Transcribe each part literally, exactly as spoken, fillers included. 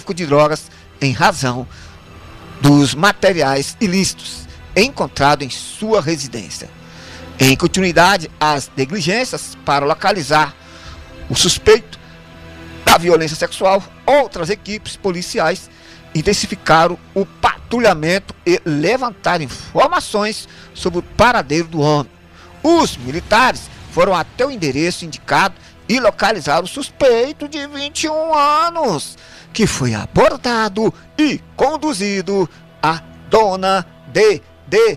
tráfico de drogas em razão dos materiais ilícitos encontrados em sua residência. Em continuidade às negligências para localizar o suspeito da violência sexual, outras equipes policiais intensificaram o patrulhamento e levantaram informações sobre o paradeiro do homem. Os militares foram até o endereço indicado e localizaram o suspeito de vinte e um anos, que foi abordado e conduzido à dona de, de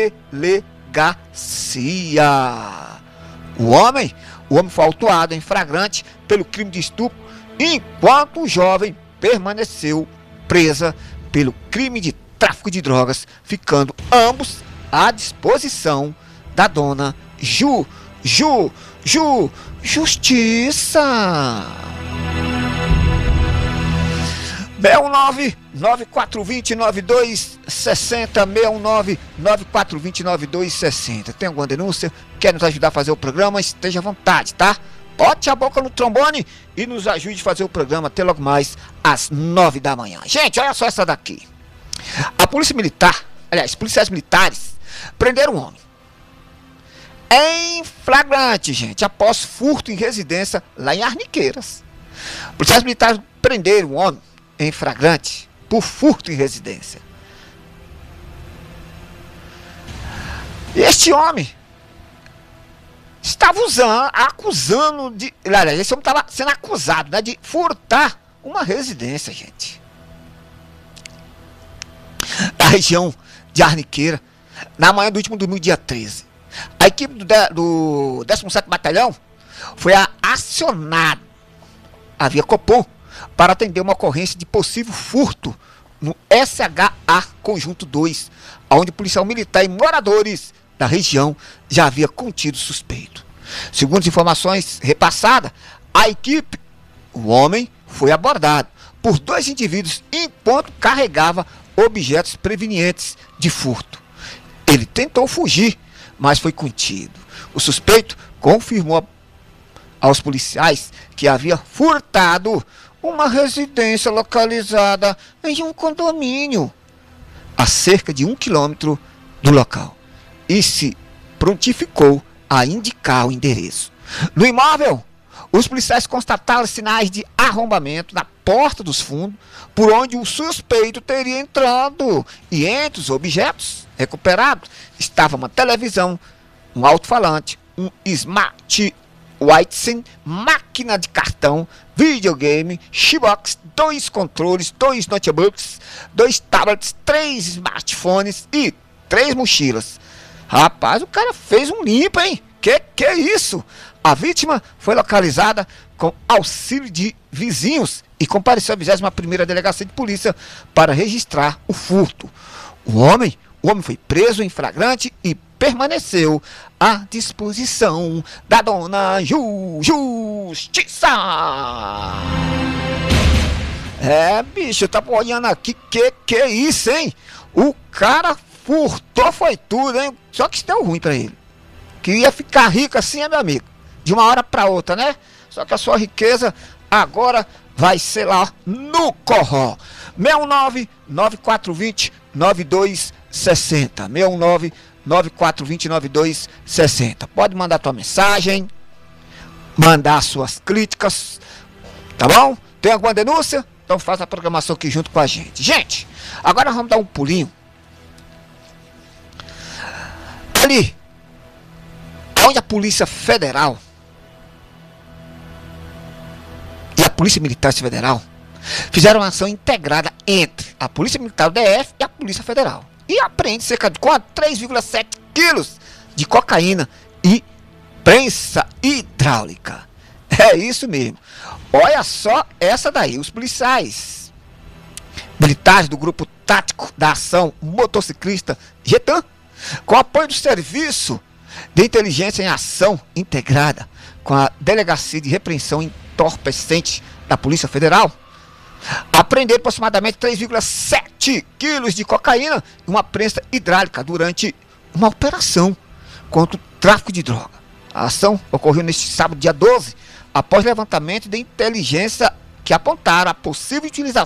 delegacia. O homem, o homem foi autuado em flagrante pelo crime de estupro, enquanto o jovem permaneceu presa pelo crime de tráfico de drogas, ficando ambos à disposição da dona Ju, Ju, Ju, Justiça. seis um nove, nove quatro dois zero, nove dois seis zero, seis um nove, nove quatro dois zero, nove dois seis zero. Tem alguma denúncia? Quer nos ajudar a fazer o programa? Esteja à vontade, tá? Bote a boca no trombone e nos ajude a fazer o programa até logo mais às nove da manhã. Gente, olha só essa daqui. A polícia militar, aliás, policiais militares prenderam um homem em flagrante, gente, após furto em residência lá em Arniqueiras. Policiais militares prenderam um homem em flagrante por furto em residência. Este homem estava usando, acusando de... Esse homem estava sendo acusado, né, de furtar uma residência, gente. Da região de Arniqueira, na manhã do último domingo, dia treze. A equipe do, do décimo sétimo Batalhão foi acionada, a via Copom, para atender uma ocorrência de possível furto no S H A Conjunto dois, onde o policial militar e moradores da região já havia contido suspeito. Segundo as informações repassadas, a equipe, o homem foi abordado por dois indivíduos enquanto carregava objetos prevenientes de furto. Ele tentou fugir, mas foi contido. O suspeito confirmou aos policiais que havia furtado uma residência localizada em um condomínio a cerca de um quilômetro do local e se prontificou a indicar o endereço. No imóvel, os policiais constataram sinais de arrombamento na porta dos fundos, por onde o suspeito teria entrado, e entre os objetos recuperados estava uma televisão, um alto-falante, um smart Whitesen, máquina de cartão, videogame, Xbox, dois controles, dois notebooks, dois tablets, três smartphones e três mochilas. Rapaz, o cara fez um limpo, hein? Que que é isso? A vítima foi localizada com auxílio de vizinhos e compareceu à vigésima primeira Delegacia de Polícia para registrar o furto. O homem, o homem foi preso em flagrante e permaneceu à disposição da dona Ju, Justiça. É, bicho, eu tava olhando aqui, que que é isso, hein? O cara furtou, foi tudo, hein? Só que isso deu ruim pra ele. Que ia ficar rico assim, é, meu amigo? De uma hora pra outra, né? Só que a sua riqueza agora vai ser lá no Corró. seis um nove, nove quatro dois zero, nove dois seis zero. seis um nove, nove quatro dois zero, nove dois seis zero. Pode mandar tua mensagem, mandar suas críticas, tá bom? Tem alguma denúncia? Então faz a programação aqui junto com a gente. Gente, agora vamos dar um pulinho ali onde a Polícia Federal e a Polícia Militar Federal fizeram uma ação integrada entre a Polícia Militar do D F e a Polícia Federal. E apreende cerca de três vírgula sete quilos de cocaína e prensa hidráulica. É isso mesmo. Olha só essa daí. Os policiais militares do Grupo Tático da Ação Motociclista Getan, com apoio do Serviço de Inteligência em Ação Integrada com a Delegacia de Repreensão Entorpecente da Polícia Federal, apreenderam aproximadamente três vírgula sete quilos de cocaína e uma prensa hidráulica durante uma operação contra o tráfico de droga. A ação ocorreu neste sábado, dia doze, após levantamento de inteligência que apontaram a possível utilização